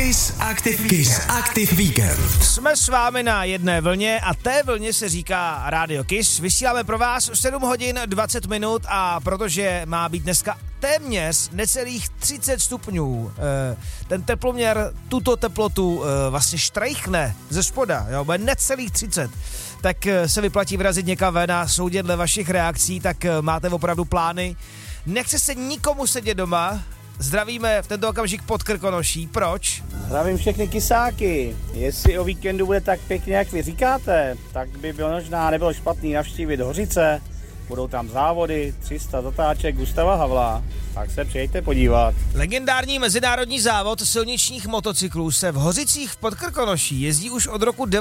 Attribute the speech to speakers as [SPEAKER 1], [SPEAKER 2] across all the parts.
[SPEAKER 1] Kiss Active Weekend.
[SPEAKER 2] Jsme s vámi na jedné vlně a té vlně se říká Radio Kiss. Vysíláme pro vás 7 hodin 20 minut a protože má být dneska téměř necelých 30 stupňů, ten teploměr tuto teplotu vlastně štrejchne ze spoda, jo, bude necelých 30, tak se vyplatí vyrazit někam ven a soudit dle vašich reakcí, tak máte opravdu plány. Nechce se nikomu sedět doma. Zdravíme v tento okamžik pod Krkonoší. Proč?
[SPEAKER 3] Zdravím všechny kysáky. Jestli o víkendu bude tak pěkně, jak vy říkáte, tak by bylo možná nebylo špatný navštívit Hořice. Budou tam závody, 300 zatáček Gustava Havla. Tak se přijďte podívat.
[SPEAKER 2] Legendární mezinárodní závod silničních motocyklů se v Hořicích v Podkrkonoší jezdí už od roku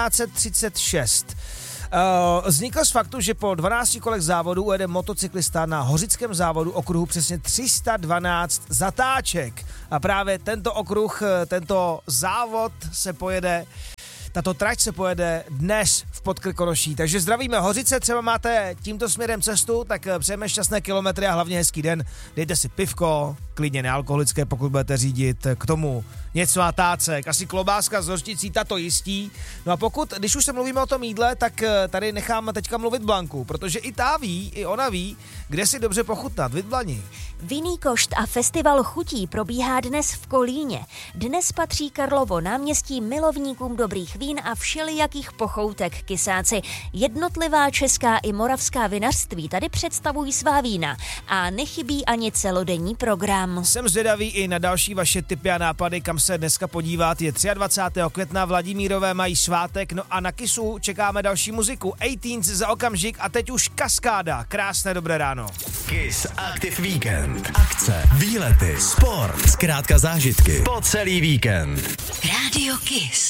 [SPEAKER 2] 1936. Vznikl z faktu, že po 12 kolech závodu ujede motocyklista na hořickém závodu okruhu přesně 312 zatáček. A právě tento okruh, tento závod se pojede, tato trať se pojede dnes v Podkrkonoší. Takže zdravíme Hořice, třeba máte tímto směrem cestu, tak přejeme šťastné kilometry a hlavně hezký den. Dejte si pivko, klidně nealkoholické, pokud budete řídit, k tomu něco a tácek, asi klobáska s hořčicí, tato jistí. No a když už se mluvíme o tom jídle, tak tady nechám teďka mluvit Blanku, protože i ona ví, kde si dobře pochutnat. Vidblani.
[SPEAKER 4] Vinný košt a festival chutí probíhá dnes v Kolíně. Dnes patří Karlovo náměstí milovníkům dobrých vín a všelijakých pochoutek, kysáci. Jednotlivá česká i moravská vinařství tady představují svá vína a nechybí ani celodenní program.
[SPEAKER 2] Jsem zvědavý i na další vaše tipy a nápady, kam se dneska podívat. Je 23. května, Vladimírové mají svátek, no a na Kissu čekáme další muziku. 18 za okamžik a teď už Kaskáda. Krásné dobré ráno.
[SPEAKER 1] Kiss Active Weekend. Akce, výlety, sport, zkrátka zážitky po celý víkend.
[SPEAKER 4] Radio Kiss.